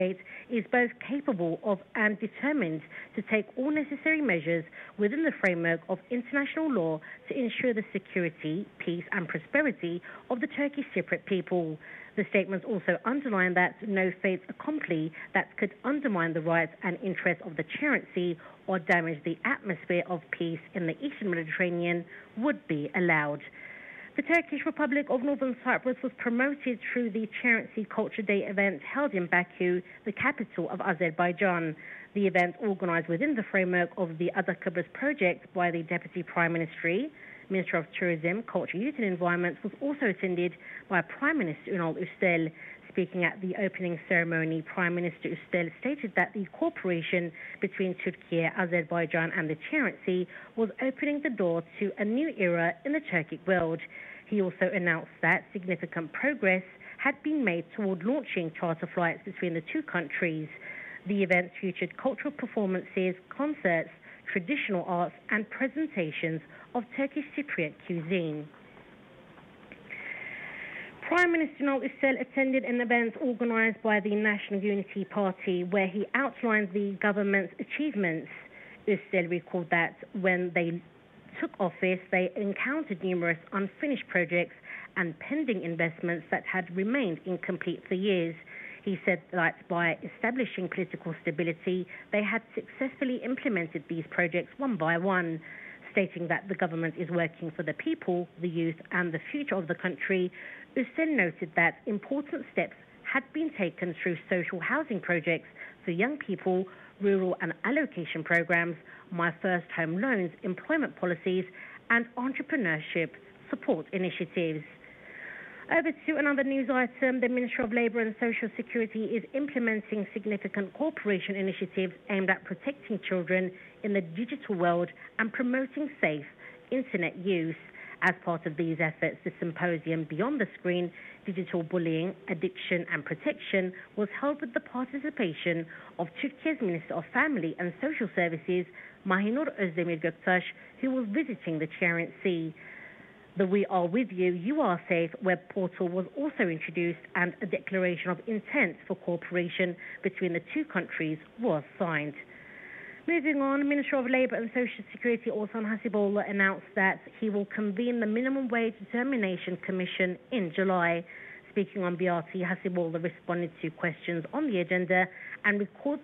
is both capable of and determined to take all necessary measures within the framework of international law to ensure the security, peace and prosperity of the Turkish Cypriot people. The statements also underline that no fait accompli that could undermine the rights and interests of the Chariot Sea or damage the atmosphere of peace in the Eastern Mediterranean would be allowed. The Turkish Republic of Northern Cyprus was promoted through the Chariot Sea Culture Day event held in Baku, the capital of Azerbaijan. The event, organised within the framework of the Ada Kıbrıs project by the Deputy Prime Minister of Tourism, Culture, Youth and Environment, was also attended by Prime Minister Ünal Üstel. Speaking at the opening ceremony, Prime Minister Üstel stated that the cooperation between Turkey, Azerbaijan and the Chariot Sea was opening the door to a new era in the Turkic world. He also announced that significant progress had been made toward launching charter flights between the two countries. The event featured cultural performances, concerts, traditional arts and presentations of Turkish Cypriot cuisine. Prime Minister Ünal Üstel attended an event organised by the National Unity Party where he outlined the government's achievements. Üstel recalled that when they took office, they encountered numerous unfinished projects and pending investments that had remained incomplete for years. He said that by establishing political stability, they had successfully implemented these projects one by one. Stating that the government is working for the people, the youth and the future of the country, Üstel noted that important steps had been taken through social housing projects for young people, rural and allocation programs, My First Home loans, employment policies and entrepreneurship support initiatives. Over to another news item. The Ministry of Labour and Social Security is implementing significant cooperation initiatives aimed at protecting children in the digital world and promoting safe internet use. As part of these efforts, the symposium Beyond the Screen, Digital Bullying, Addiction and Protection was held with the participation of Turkey's Minister of Family and Social Services, Mahinur Özdemir Göktaş, who was visiting the Chariot Sea. The We Are With You, You Are Safe web portal was also introduced and a declaration of intent for cooperation between the two countries was signed. Moving on, Minister of Labour and Social Security Orhan Hasiboğlu announced that he will convene the Minimum Wage Determination Commission in July. Speaking on BRT, Hasiboğlu responded to questions on the agenda and called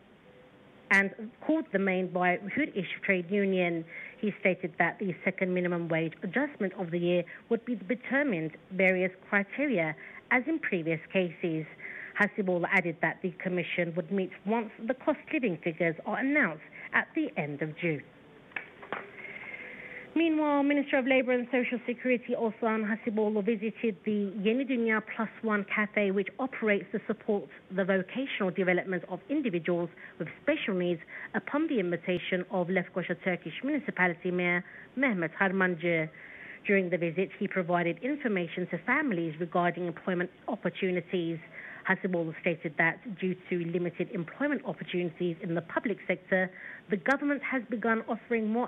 the main by Hür İş Trade Union. He stated that the second minimum wage adjustment of the year would be determined various criteria as in previous cases. Hasiboğlu added that the Commission would meet once the cost living figures are announced at the end of June. Meanwhile, Minister of Labour and Social Security Orhan Hasiboğlu visited the Yeni Dünya Plus One Cafe, which operates to support the vocational development of individuals with special needs upon the invitation of Lefkoşa Turkish Municipality Mayor Mehmet Harmancı. During the visit, he provided information to families regarding employment opportunities. Hasiboğlu stated that due to limited employment opportunities in the public sector, the government has begun offering more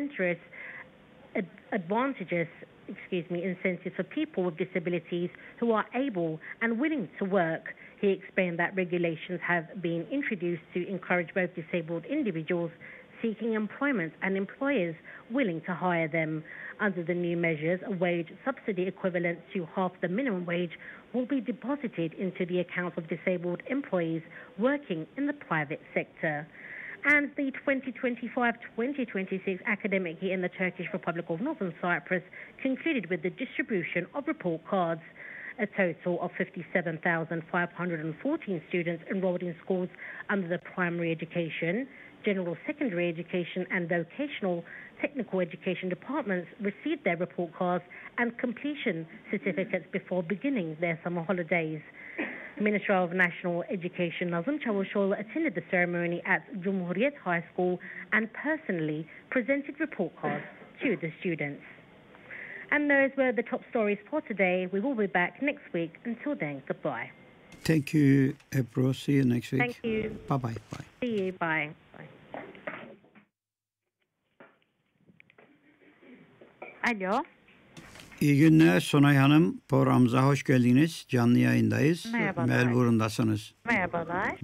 incentives for people with disabilities who are able and willing to work. He explained that regulations have been introduced to encourage both disabled individuals seeking employment and employers willing to hire them. Under the new measures, a wage subsidy equivalent to half the minimum wage will be deposited into the accounts of disabled employees working in the private sector. And the 2025-2026 academic year in the Turkish Republic of Northern Cyprus concluded with the distribution of report cards. A total of 57,514 students enrolled in schools under the primary education, general secondary education and vocational technical education departments received their report cards and completion certificates before beginning their summer holidays. Minister of National Education Nazım Çavuşoğlu attended the ceremony at Cumhuriyet High School and personally presented report cards to the students. And those were the top stories for today. We will be back next week. Until then, goodbye. Thank you, Ebru. See you next week. Thank you. Bye-bye. Bye. See you. Bye. Bye. Alo. İyi günler Sonay Hanım. Programımıza hoş geldiniz. Canlı yayındayız. Merhabalar. Melbourne'dasınız. Merhabalar.